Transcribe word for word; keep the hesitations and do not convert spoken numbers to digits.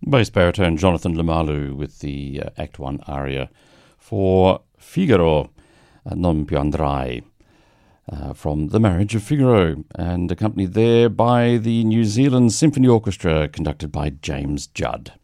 Bass baritone Jonathan Lamalu with the uh, Act one aria for Figaro, uh, Non più andrai, uh, from The Marriage of Figaro, and accompanied there by the New Zealand Symphony Orchestra conducted by James Judd.